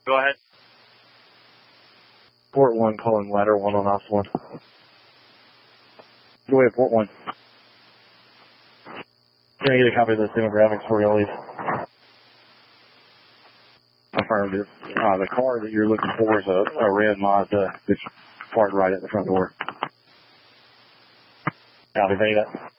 Go ahead. Port 1 calling ladder 1 on ops 1. Go ahead, Port 1. Can I get a copy of the demographics before you leave? Affirmed it. The car that you're looking for is a red Mazda that's parked right at the front door. Copy, Beta.